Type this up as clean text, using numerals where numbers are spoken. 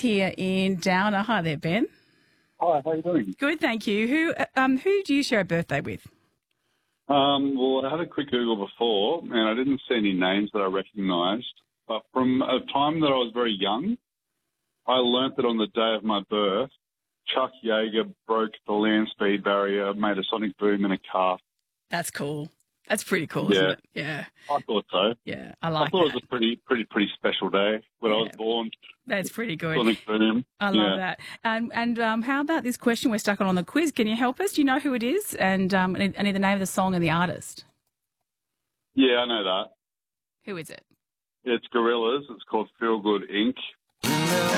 here in Downer. Hi there, Ben. Hi, how are you doing? Good, thank you. Who do you share a birthday with? Well, I had a quick Google before, and I didn't see any names that I recognised. But from a time that I was very young, I learnt that on the day of my birth, Chuck Yeager broke the land speed barrier, made a sonic boom in a car. That's cool. That's pretty cool, isn't it? Yeah. I thought so. Yeah, I like thought that. it was a pretty special day when I was born. That's pretty good. Sonic boom. I love that. And how about this question we're stuck on the quiz? Can you help us? Do you know who it is? And I need the name of the song and the artist. Yeah, I know that. Who is it? It's Gorillaz. It's called Feel Good Inc.